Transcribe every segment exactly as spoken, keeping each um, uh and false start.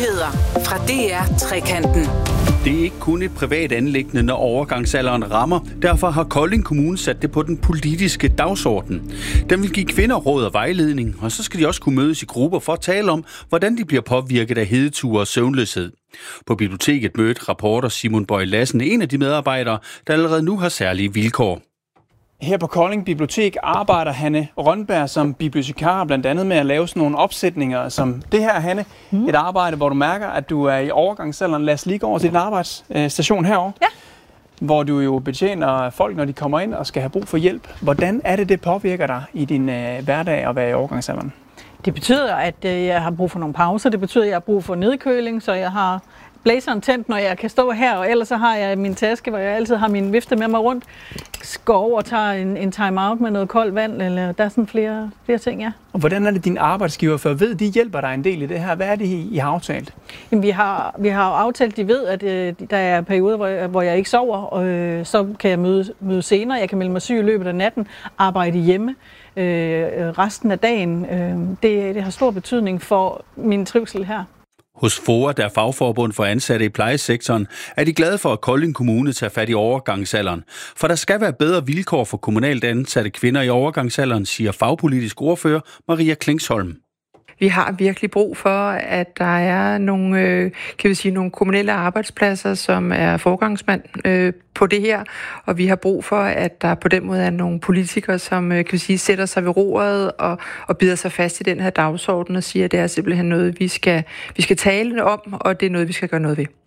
Nyheder fra D R Trekanten. Det er ikke kun et privat anliggende, når overgangsalderen rammer. Derfor har Kolding Kommune sat det på den politiske dagsorden. Den vil give kvinder råd og vejledning, og så skal de også kunne mødes i grupper for at tale om, hvordan de bliver påvirket af hedeture og søvnløshed. På biblioteket mødte rapporter Simon Bøje Lassen en af de medarbejdere, der allerede nu har særlige vilkår. Her på Kolding Bibliotek arbejder Hanne Rønberg som bibliotekar, blandt andet med at lave sådan nogle opsætninger som det her, Hanne. Mm. Et arbejde, hvor du mærker, at du er i overgangsalderen. Lad os lige gå over til din arbejdsstation herovre. Ja. Hvor du jo betjener folk, når de kommer ind og skal have brug for hjælp. Hvordan er det, det påvirker dig i din øh, hverdag at være i overgangsalderen? Det betyder, at øh, jeg har brug for nogle pauser. Det betyder, at jeg har brug for nedkøling, så jeg har blæseren tændt, når jeg kan stå her, og ellers så har jeg min taske, hvor jeg altid har min vifte med mig rundt. Går over og tager en, en time-out med noget koldt vand, eller der er sådan flere, flere ting, ja. Og hvordan er det, din arbejdsgiver for ved, de hjælper dig en del i det her? Hvad er det, I har aftalt? Jamen, vi har, vi har aftalt, de ved, at øh, der er perioder, hvor jeg, hvor jeg ikke sover, og øh, så kan jeg møde, møde senere. Jeg kan melde mig syg i løbet af natten, arbejde hjemme øh, resten af dagen. Øh, det, det har stor betydning for min trivsel her. Hos FOA, der er fagforbund for ansatte i plejesektoren, er de glade for, at Kolding Kommune tager fat i overgangsalderen. For der skal være bedre vilkår for kommunalt ansatte kvinder i overgangsalderen, siger fagpolitisk ordfører Maria Klingsholm. Vi har virkelig brug for, at der er nogle, kan vi sige, nogle kommunale arbejdspladser, som er forgangsmand på det her, og vi har brug for, at der på den måde er nogle politikere, som kan vi sige, sætter sig ved roret og, og bider sig fast i den her dagsorden og siger, at det er simpelthen noget, vi skal, vi skal tale om, og det er noget, vi skal gøre noget ved.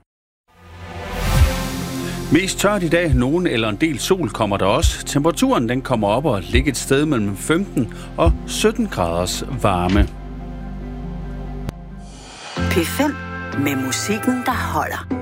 Mest tørt i dag, nogen eller en del sol kommer der også. Temperaturen den kommer op og ligger et sted mellem femten og sytten graders varme. P fem med musikken, der holder.